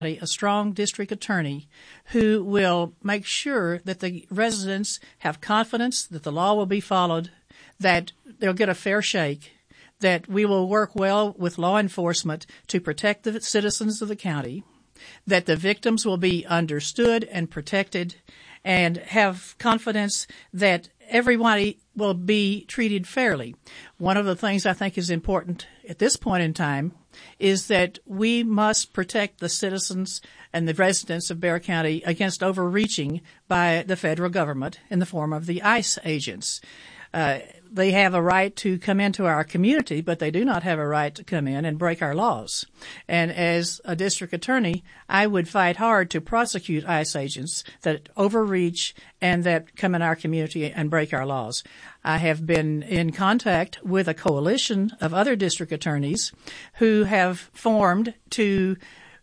a strong district attorney who will make sure that the residents have confidence that the law will be followed, that they'll get a fair shake, that we will work well with law enforcement to protect the citizens of the county, that the victims will be understood and protected, and have confidence that everybody will be treated fairly. One of the things I think is important at this point in time is that we must protect the citizens and the residents of Bexar County against overreaching by the federal government in the form of the ICE agents. They have a right to come into our community, but they do not have a right to come in and break our laws. And as a district attorney, I would fight hard to prosecute ICE agents that overreach and that come in our community and break our laws. I have been in contact with a coalition of other district attorneys who have formed to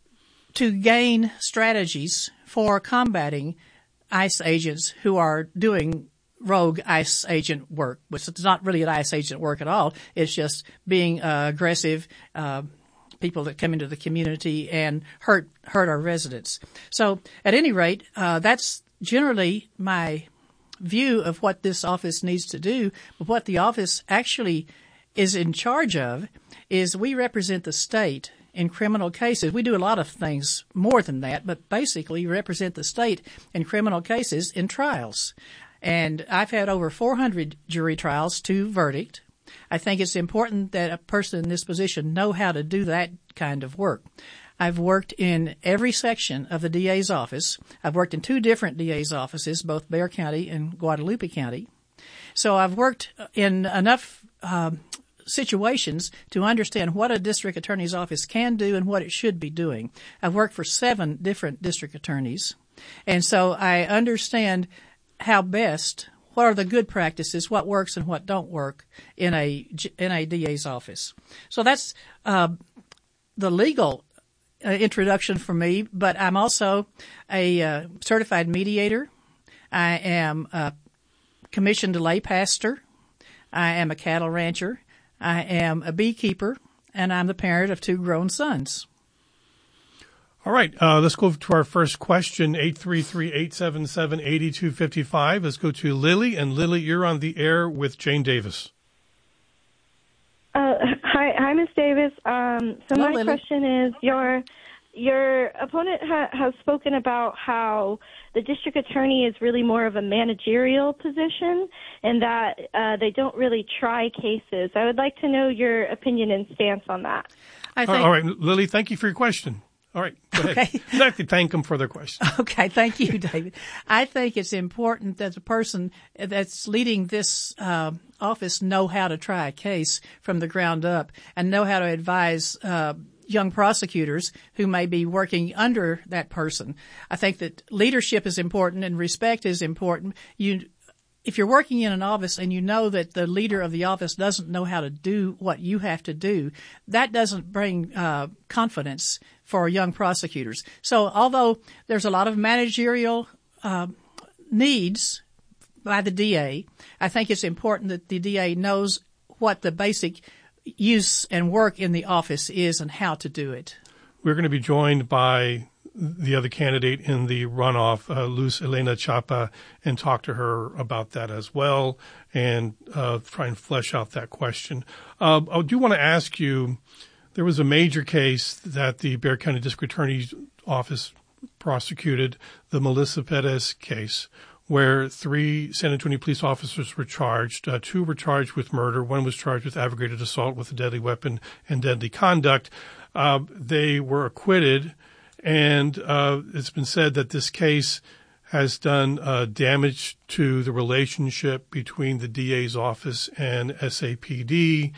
gain strategies for combating ICE agents who are doing rogue ICE agent work, which is not really an ICE agent work at all. It's just being aggressive people that come into the community and hurt our residents. So at any rate, that's generally my view of what this office needs to do. But what the office actually is in charge of is we represent the state in criminal cases. We do a lot of things more than that, but basically represent the state in criminal cases in trials. And I've had over 400 jury trials to verdict. I think it's important that a person in this position know how to do that kind of work. I've worked in every section of the DA's office. I've worked in 2 different DA's offices, both Bexar County and Guadalupe County. So I've worked in enough situations to understand what a district attorney's office can do and what it should be doing. I've worked for 7 different district attorneys. And so I understand what are the good practices, what works and what don't work in a DA's office. So that's the legal introduction for me, but I'm also a certified mediator. I am a commissioned lay pastor. I am a cattle rancher. I am a beekeeper, and I'm the parent of 2 grown sons. All right, let's go to our first question, 833-877-8255. Let's go to Lily. And Lily, you're on the air with Jane Davis. Hi, Ms. Davis. Hello, my Lily. question is, your opponent has spoken about how the district attorney is really more of a managerial position and that they don't really try cases. I would like to know your opinion and stance on that. All right, Lily, thank you for your question. All right, go ahead. Okay. I'd like to thank him for their question. Okay, thank you, David. I think it's important that the person that's leading this office know how to try a case from the ground up and know how to advise young prosecutors who may be working under that person. I think that leadership is important and respect is important. If you're working in an office and you know that the leader of the office doesn't know how to do what you have to do, that doesn't bring confidence for young prosecutors. So although there's a lot of managerial needs by the DA, I think it's important that the DA knows what the basic use and work in the office is and how to do it. We're going to be joined by the other candidate in the runoff, Luz Elena Chapa, and talk to her about that as well and try and flesh out that question. I do want to ask you, there was a major case that the Bexar County District Attorney's Office prosecuted, the Melissa Perez case, where 3 San Antonio police officers were charged. 2 were charged with murder. 1 was charged with aggravated assault with a deadly weapon and deadly conduct. They were acquitted. And it's been said that this case has done damage to the relationship between the DA's office and SAPD.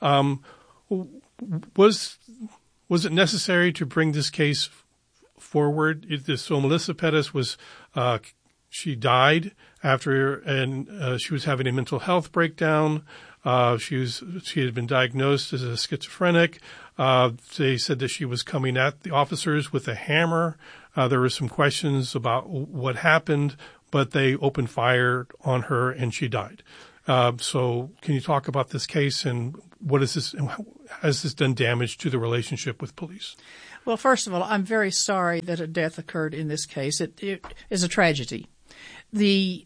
Was it necessary to bring this case forward? So Melissa Perez was she died after and she was having a mental health breakdown. She had been diagnosed as a schizophrenic. They said that she was coming at the officers with a hammer. There were some questions about what happened, but they opened fire on her and she died. So can you talk about this case and what is this, has this done damage to the relationship with police? Well, first of all, I'm very sorry that a death occurred in this case. It is a tragedy. The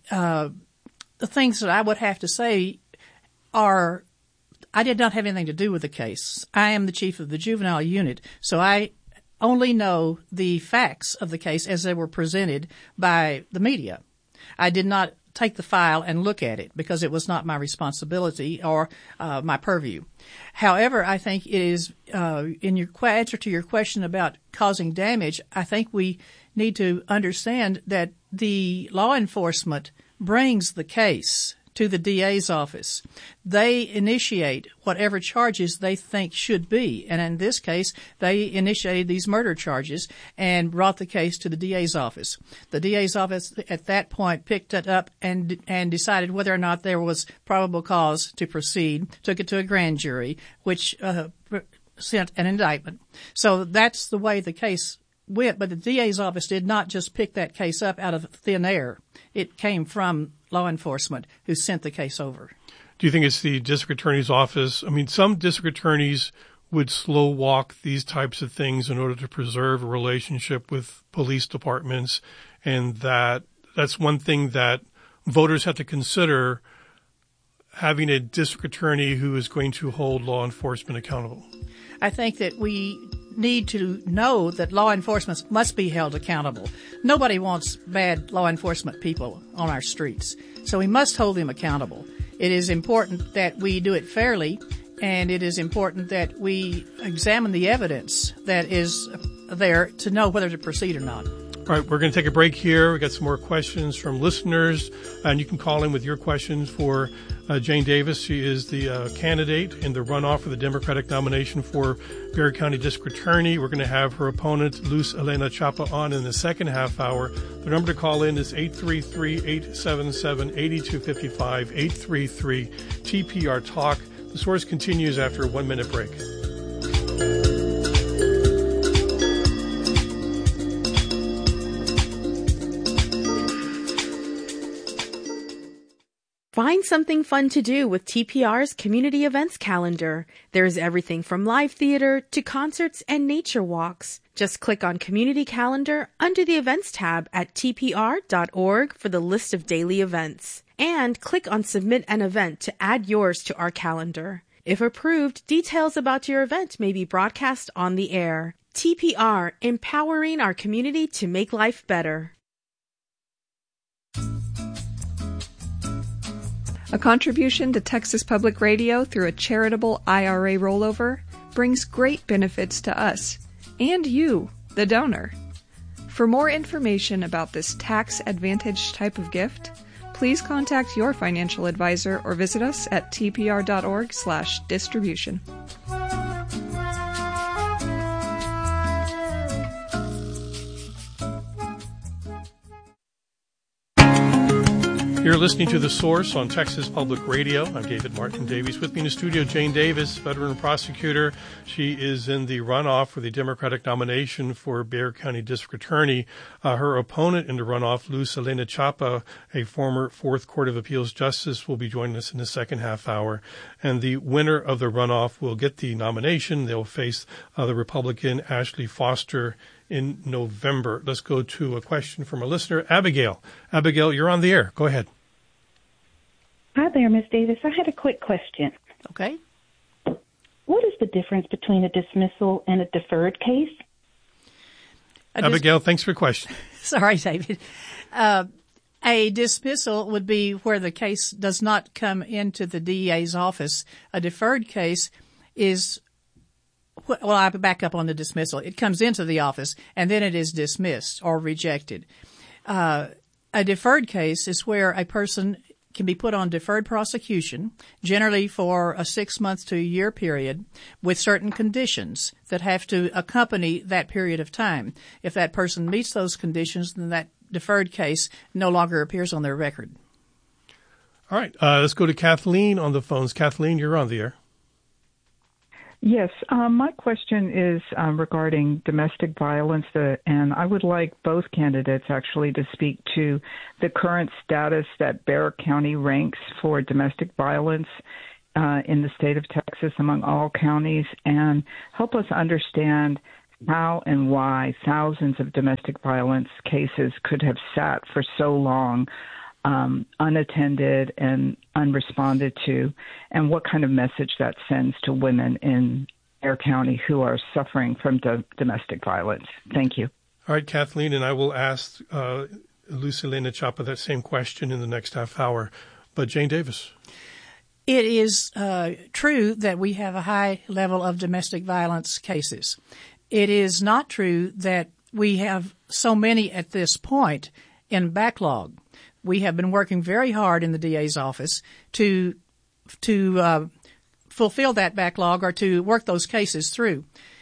things that I would have to say are, I did not have anything to do with the case. I am the chief of the juvenile unit, so I only know the facts of the case as they were presented by the media. I did not take the file and look at it because it was not my responsibility or my purview. However, I think it is, in your answer to your question about causing damage, I think we need to understand that the law enforcement brings the case to the DA's office. They initiate whatever charges they think should be. And in this case, they initiated these murder charges and brought the case to the DA's office. The DA's office at that point picked it up and decided whether or not there was probable cause to proceed, took it to a grand jury, which sent an indictment. So that's the way the case went. But the DA's office did not just pick that case up out of thin air. It came from law enforcement who sent the case over. Do you think it's the district attorney's office? I mean, some district attorneys would slow walk these types of things in order to preserve a relationship with police departments, and that's one thing that voters have to consider, having a district attorney who is going to hold law enforcement accountable. I think that we need to know that law enforcement must be held accountable. Nobody wants bad law enforcement people on our streets, so we must hold them accountable. It is important that we do it fairly, and it is important that we examine the evidence that is there to know whether to proceed or not. All right, we're going to take a break here. We've got some more questions from listeners, and you can call in with your questions for Jane Davis. She is the candidate in the runoff for the Democratic nomination for Bexar County District Attorney. We're going to have her opponent, Luz Elena Chapa, on in the second half hour. The number to call in is 833-877-8255, 833-TPR-TALK. The Source continues after a 1-minute break. Find something fun to do with TPR's community events calendar. There's everything from live theater to concerts and nature walks. Just click on Community Calendar under the Events tab at tpr.org for the list of daily events. And click on Submit an Event to add yours to our calendar. If approved, details about your event may be broadcast on the air. TPR, empowering our community to make life better. A contribution to Texas Public Radio through a charitable IRA rollover brings great benefits to us and you, the donor. For more information about this tax-advantaged type of gift, please contact your financial advisor or visit us at tpr.org/distribution. You're listening to The Source on Texas Public Radio. I'm David Martin Davies. With me in the studio, Jane Davis, veteran prosecutor. She is in the runoff for the Democratic nomination for Bexar County District Attorney. Her opponent in the runoff, Luz Elena Chapa, a former Fourth Court of Appeals justice, will be joining us in the second half hour. And the winner of the runoff will get the nomination. They'll face the Republican Ashley Foster in November. Let's go to a question from a listener, Abigail. Abigail, you're on the air. Go ahead. Hi there, Ms. Davis. I had a quick question. Okay. What is the difference between a dismissal and a deferred case? Abigail, thanks for your question. Sorry, David. A dismissal would be where the case does not come into the DEA's office. A deferred case is, well, I'll back up on the dismissal. It comes into the office, and then it is dismissed or rejected. A deferred case is where a person can be put on deferred prosecution, generally for a 6-month to a year period, with certain conditions that have to accompany that period of time. If that person meets those conditions, then that deferred case no longer appears on their record. All right. Let's go to Kathleen on the phones. Kathleen, you're on the air. Yes, my question is regarding domestic violence, and I would like both candidates actually to speak to the current status that Bexar County ranks for domestic violence in the state of Texas among all counties, and help us understand how and why thousands of domestic violence cases could have sat for so long unattended and unresponded to, and what kind of message that sends to women in Bexar County who are suffering from domestic violence. Thank you. All right, Kathleen, and I will ask Luz Helena Chapa that same question in the next half hour. But Jane Davis. It is true that we have a high level of domestic violence cases. It is not true that we have so many at this point in backlog. We have been working very hard in the DA's office to fulfill that backlog or to work those cases through.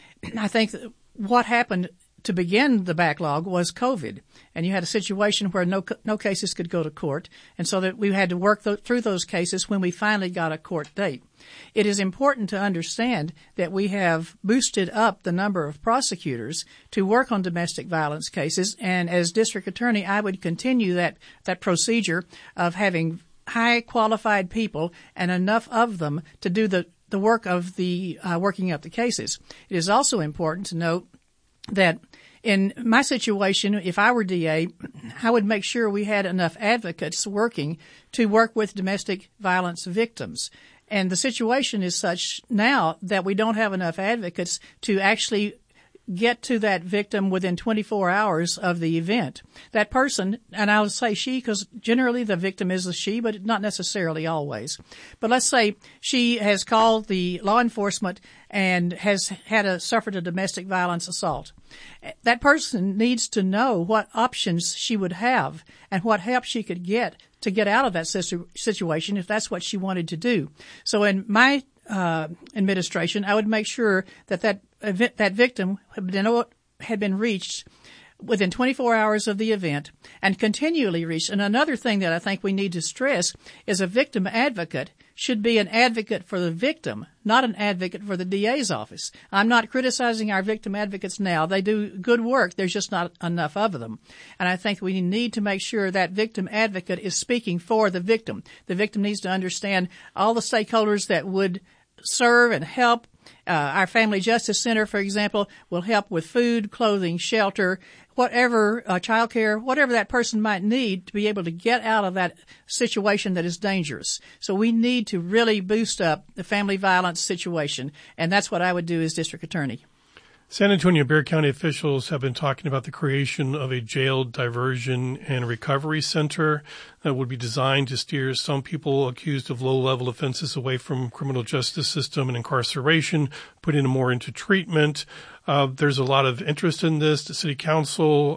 I think that what happened to begin the backlog was COVID, and you had a situation where no cases could go to court, and so that we had to work through those cases when we finally got a court date. It is important to understand that we have boosted up the number of prosecutors to work on domestic violence cases, and as district attorney, I would continue that procedure of having high qualified people and enough of them to do the work of the working up the cases. It is also important to note that in my situation, if I were DA, I would make sure we had enough advocates working to work with domestic violence victims. And the situation is such now that we don't have enough advocates to actually get to that victim within 24 hours of the event. That person, and I'll say she because generally the victim is a she, but not necessarily always. But let's say she has called the law enforcement and has suffered a domestic violence assault. That person needs to know what options she would have and what help she could get to get out of that situation if that's what she wanted to do. So in my administration, I would make sure that victim had been reached within 24 hours of the event and continually reached. And another thing that I think we need to stress is a victim advocate should be an advocate for the victim, not an advocate for the DA's office. I'm not criticizing our victim advocates now. They do good work. There's just not enough of them. And I think we need to make sure that victim advocate is speaking for the victim. The victim needs to understand all the stakeholders that would serve and help. Our Family Justice Center, for example, will help with food, clothing, shelter, whatever, childcare, whatever that person might need to be able to get out of that situation that is dangerous. So we need to really boost up the family violence situation, and that's what I would do as district attorney. San Antonio Bexar County officials have been talking about the creation of a jail diversion and recovery center that would be designed to steer some people accused of low-level offenses away from criminal justice system and incarceration, putting them more into treatment. There's a lot of interest in this. The City Council,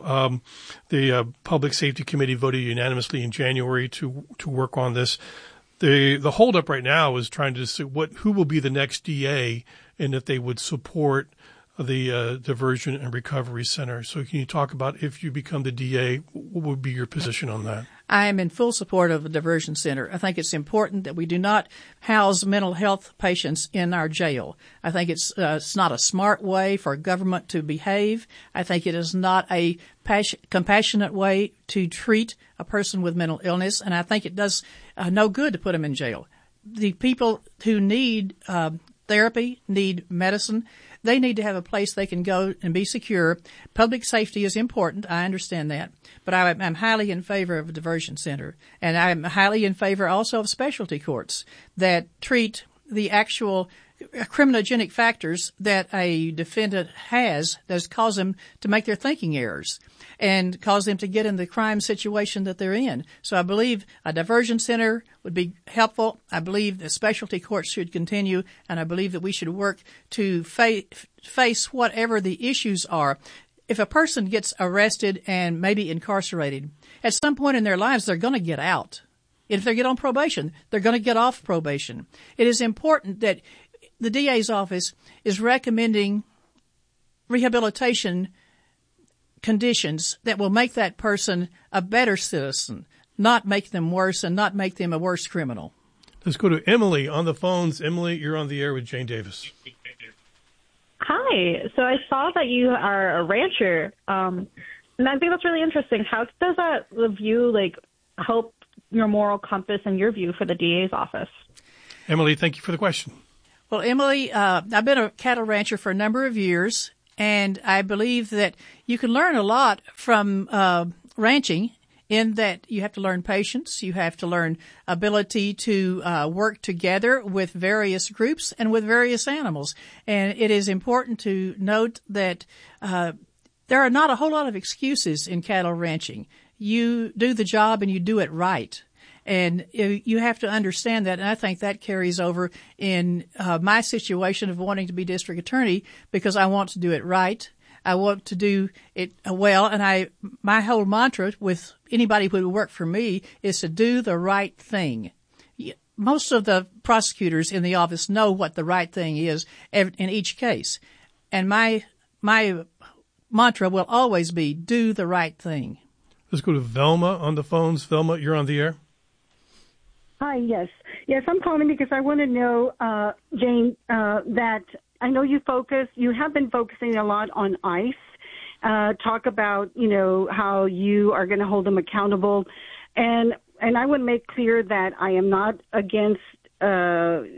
the Public Safety Committee voted unanimously in January to work on this. The holdup right now is trying to see who will be the next DA and if they would support the Diversion and Recovery Center. So can you talk about if you become the DA, what would be your position on that? I am in full support of the Diversion Center. I think it's important that we do not house mental health patients in our jail. I think it's not a smart way for government to behave. I think it is not a compassionate way to treat a person with mental illness, and I think it does no good to put them in jail. The people who need therapy, need medicine, they need to have a place they can go and be secure. Public safety is important. I understand that. But I'm highly in favor of a diversion center. And I'm highly in favor also of specialty courts that treat the actual criminogenic factors that a defendant has that cause them to make their thinking errors and cause them to get in the crime situation that they're in. So I believe a diversion center would be helpful. I believe the specialty courts should continue, and I believe that we should work to face whatever the issues are. If a person gets arrested and maybe incarcerated, at some point in their lives they're going to get out. If they get on probation, they're going to get off probation. It is important that the DA's office is recommending rehabilitation conditions that will make that person a better citizen, not make them worse and not make them a worse criminal. Let's go to Emily on the phones. Emily, you're on the air with Jane Davis. Hi. So I saw that you are a rancher, and I think that's really interesting. How does that view help your moral compass and your view for the DA's office? Emily, thank you for the question. Well, Emily, I've been a cattle rancher for a number of years, And I believe that you can learn a lot from ranching, in that you have to learn patience, you have to learn ability to work together with various groups and with various animals. And it is important to note that there are not a whole lot of excuses in cattle ranching. You do the job and you do it right. And you have to understand that, and I think that carries over in my situation of wanting to be district attorney, because I want to do it right. I want to do it well, and my whole mantra with anybody who would work for me is to do the right thing. Most of the prosecutors in the office know what the right thing is in each case, and my mantra will always be do the right thing. Let's go to Velma on the phones. Velma, you're on the air. Hi, yes. Yes, I'm calling because I want to know, Jane, that I know you have been focusing a lot on ICE. Talk about, how you are going to hold them accountable. And I want to make clear that I am not against, let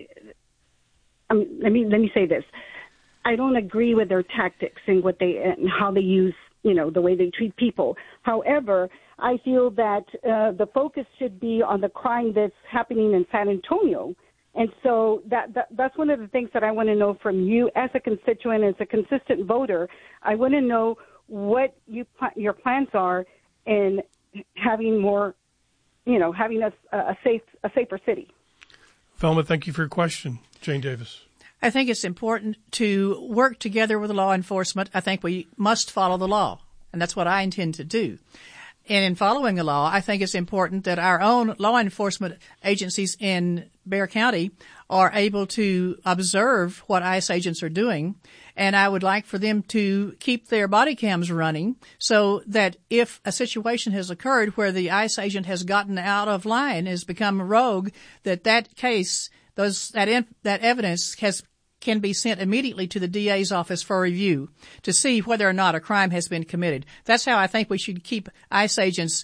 me say this. I don't agree with their tactics and and how they use, the way they treat people. However, I feel that the focus should be on the crime that's happening in San Antonio. And so that's one of the things that I want to know from you as a constituent, as a consistent voter. I want to know what your plans are in having more, having a safer city. Velma, thank you for your question. Jane Davis. I think it's important to work together with law enforcement. I think we must follow the law, and that's what I intend to do. And in following the law, I think it's important that our own law enforcement agencies in Bexar County are able to observe what ICE agents are doing. And I would like for them to keep their body cams running so that if a situation has occurred where the ICE agent has gotten out of line, has become a rogue, that case, that evidence can be sent immediately to the DA's office for review to see whether or not a crime has been committed. That's how I think we should keep ICE agents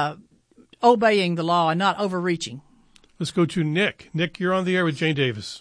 obeying the law and not overreaching. Let's go to Nick. Nick, you're on the air with Jane Davis.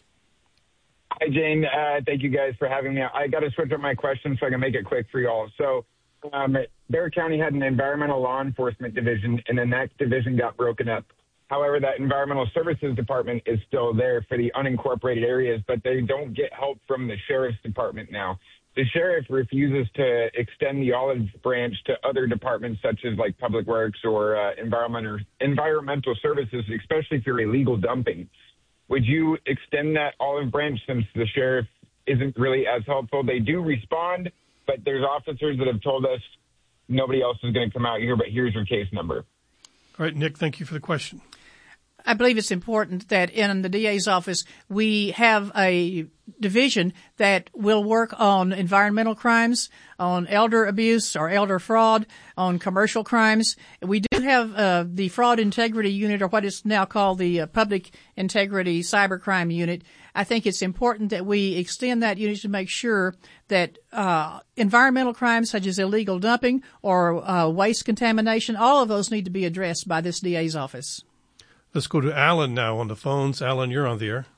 Hi, Jane. Thank you guys for having me. I got to switch up my question so I can make it quick for you all. So Bexar County had an environmental law enforcement division, and then that division got broken up. However, that environmental services department is still there for the unincorporated areas, but they don't get help from the sheriff's department now. The sheriff refuses to extend the olive branch to other departments such as like public works or environmental services, especially for illegal dumping. Would you extend that olive branch since the sheriff isn't really as helpful? They do respond, but there's officers that have told us nobody else is going to come out here, but here's your case number. All right, Nick, thank you for the question. I believe it's important that in the DA's office we have a division that will work on environmental crimes, on elder abuse or elder fraud, on commercial crimes. We do have the Fraud Integrity Unit, or what is now called the Public Integrity Cybercrime Unit. I think it's important that we extend that unit to make sure that environmental crimes such as illegal dumping or waste contamination, all of those need to be addressed by this DA's office. Let's go to Alan now on the phones. Alan, you're on the air.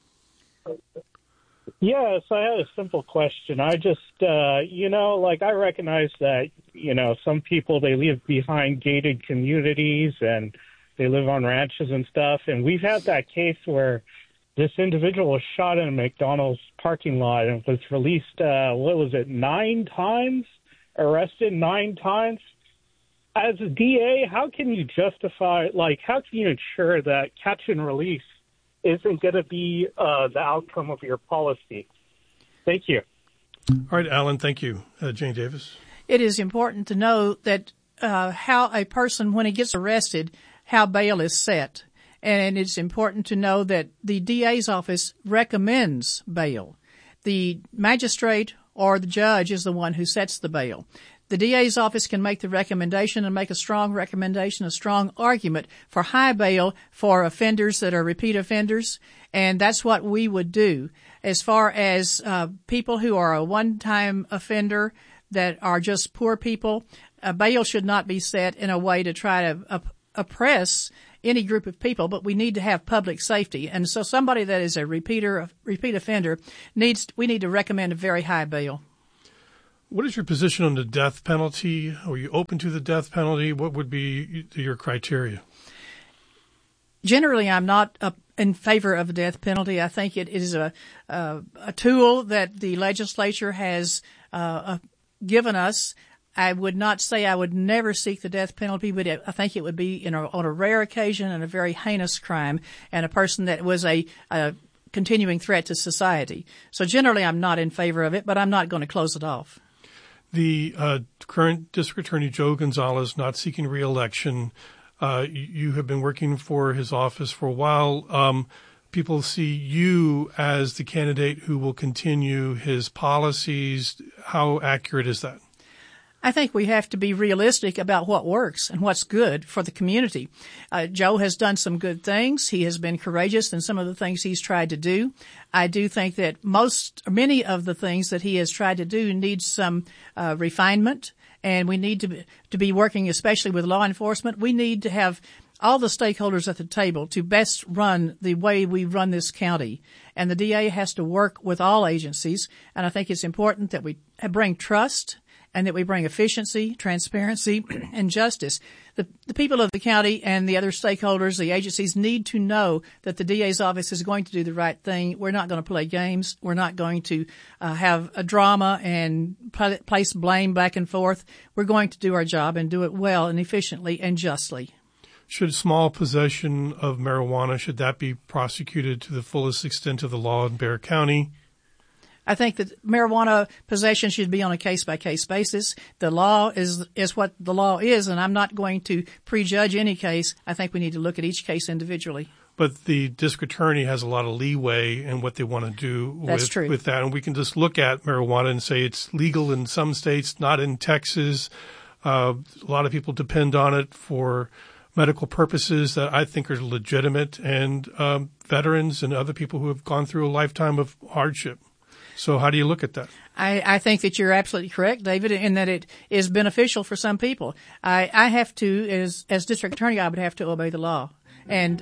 Yes, I had a simple question. I just, I recognize that, some people, they live behind gated communities and they live on ranches and stuff. And we've had that case where this individual was shot in a McDonald's parking lot and was released, 9 times? Arrested 9 times? As a DA, how can you justify, how can you ensure that catch and release isn't going to be the outcome of your policy? Thank you. All right, Alan, thank you. Jane Davis. It is important to know that how a person, when he gets arrested, how bail is set. And it's important to know that the DA's office recommends bail. The magistrate or the judge is the one who sets the bail. The DA's office can make the recommendation and make a strong recommendation, a strong argument for high bail for offenders that are repeat offenders, and that's what we would do. As far as people who are a one-time offender that are just poor people, bail should not be set in a way to try to oppress any group of people, but we need to have public safety. And so somebody that is a repeat offender we need to recommend a very high bail. What is your position on the death penalty? Are you open to the death penalty? What would be your criteria? Generally, I'm not in favor of the death penalty. I think it is a tool that the legislature has given us. I would not say I would never seek the death penalty, but I think it would be on a rare occasion and a very heinous crime, and a person that was a continuing threat to society. So generally, I'm not in favor of it, but I'm not going to close it off. The current District Attorney Joe Gonzalez, not seeking re-election, you have been working for his office for a while. People see you as the candidate who will continue his policies. How accurate is that? I think we have to be realistic about what works and what's good for the community. Joe has done some good things. He has been courageous in some of the things he's tried to do. I do think that many of the things that he has tried to do need some refinement, and we need to be working, especially with law enforcement. We need to have all the stakeholders at the table to best run the way we run this county. And the DA has to work with all agencies, and I think it's important that we bring trust and that we bring efficiency, transparency, and justice. The people of the county and the other stakeholders, the agencies, need to know that the DA's office is going to do the right thing. We're not going to play games. We're not going to have a drama and place blame back and forth. We're going to do our job and do it well and efficiently and justly. Should small possession of marijuana, should that be prosecuted to the fullest extent of the law in Bexar County? I think that marijuana possession should be on a case-by-case basis. The law is what the law is, and I'm not going to prejudge any case. I think we need to look at each case individually. But the district attorney has a lot of leeway in what they want to do with that. And we can just look at marijuana and say it's legal in some states, not in Texas. A lot of people depend on it for medical purposes that I think are legitimate, and veterans and other people who have gone through a lifetime of hardship. So how do you look at that? I think that you're absolutely correct, David, in that it is beneficial for some people. I have to, as district attorney, I would have to obey the law. And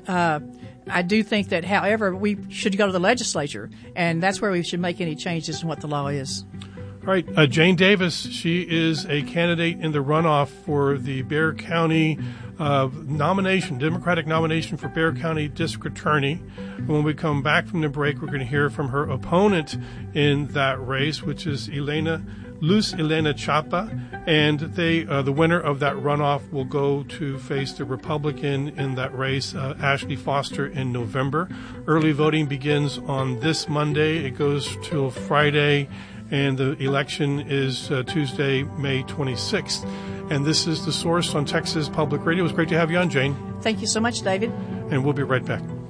I do think that, however, we should go to the legislature, and that's where we should make any changes in what the law is. All right. Jane Davis, she is a candidate in the runoff for the Bexar County Democratic nomination for Bexar County District Attorney. When we come back from the break, we're going to hear from her opponent in that race, which is Luz Elena Chapa, and the winner of that runoff will go to face the Republican in that race, Ashley Foster, in November. Early voting begins on this Monday. It goes till Friday, and the election is Tuesday, May 26th. And this is The Source on Texas Public Radio. It was great to have you on, Jane. Thank you so much, David. And we'll be right back.